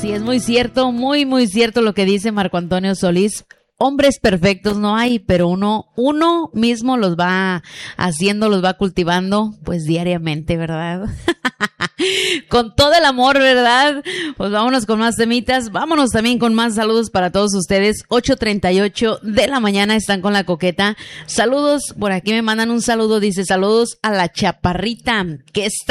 Sí, es muy cierto, muy, muy cierto lo que dice Marco Antonio Solís. Hombres perfectos no hay, pero uno mismo los va haciendo, los va cultivando, pues diariamente, ¿verdad? Con todo el amor, ¿verdad? Pues vámonos con más temitas, vámonos también con más saludos para todos ustedes. 8:38 de la mañana están con la coqueta. Saludos, por aquí me mandan un saludo, dice saludos a la chaparrita que está